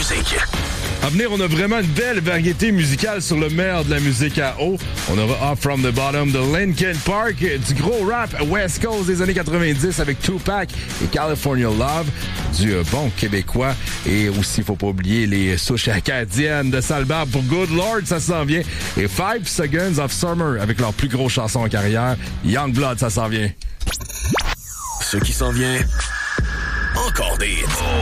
musique. À venir, on a vraiment une belle variété musicale sur le meilleur de la musique à eau. On aura Up From The Bottom de Linkin Park, du gros rap West Coast des années 90 avec Tupac et California Love, du bon québécois. Et aussi, faut pas oublier les souches acadiennes de Salbarbe pour Good Lord, ça s'en vient. Et 5 Seconds of Summer avec leur plus gros chanson en carrière, Youngblood, ça s'en vient. Ce qui s'en vient, encore des hits.